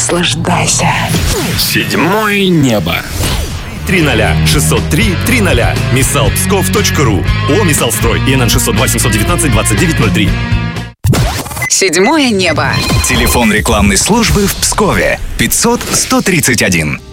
Наслаждайся. Седьмое небо. 300-603-300. Миссалпсков.ру. ООО «Миссалстрой». ИНН 602-719-2903. Седьмое небо. Телефон рекламной службы в Пскове 500 131.